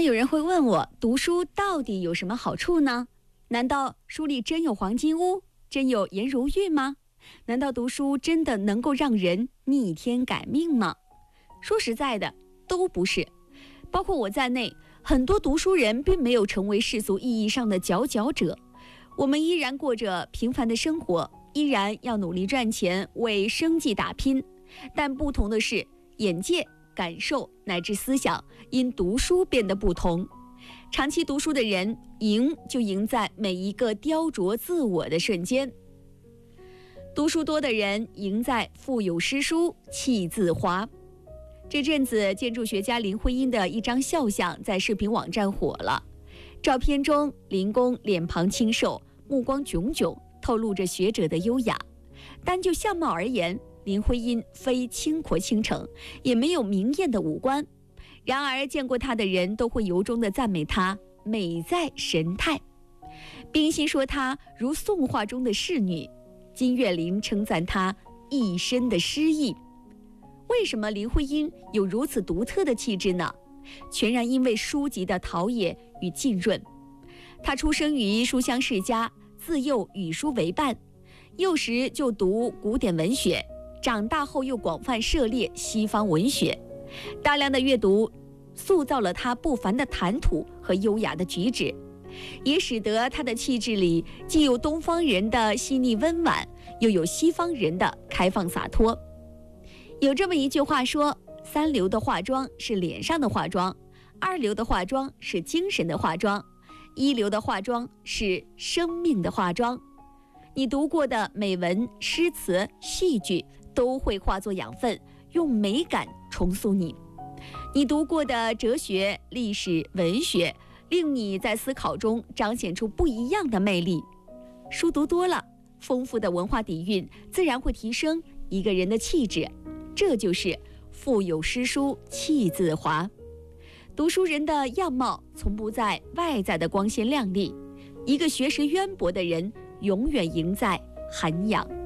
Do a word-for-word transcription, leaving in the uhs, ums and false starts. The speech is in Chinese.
然有人会问我，读书到底有什么好处呢？难道书里真有黄金屋，真有颜如玉吗？难道读书真的能够让人逆天改命吗？说实在的，都不是。包括我在内，很多读书人并没有成为世俗意义上的佼佼者，我们依然过着平凡的生活，依然要努力赚钱，为生计打拼。但不同的是，眼界、感受乃至思想因读书变得不同。长期读书的人，赢就赢在每一个雕琢自我的瞬间。读书多的人，赢在腹有诗书气自华。这阵子，建筑学家林徽因的一张肖像在视频网站火了。照片中，林公脸庞清瘦，目光炯炯，透露着学者的优雅。单就相貌而言，林徽因非倾国倾城，也没有明艳的五官。然而，见过她的人都会由衷地赞美她美在神态。冰心说她如宋画中的仕女，金岳霖称赞她一身的诗意。为什么林徽因有如此独特的气质呢？全然因为书籍的陶冶与浸润。她出生于书香世家，自幼与书为伴，幼时就读古典文学，长大后又广泛涉猎西方文学。大量的阅读塑造了她不凡的谈吐和优雅的举止，也使得她的气质里既有东方人的细腻温婉，又有西方人的开放洒脱。有这么一句话说，三流的化妆是脸上的化妆，二流的化妆是精神的化妆，一流的化妆是生命的化妆。你读过的美文、诗词、戏剧都会化作养分，用美感重塑你。你读过的哲学、历史、文学，令你在思考中彰显出不一样的魅力。书读多了，丰富的文化底蕴自然会提升一个人的气质，这就是腹有诗书气自华。读书人的样貌从不在外在的光鲜亮丽，一个学识渊博的人永远赢在涵养。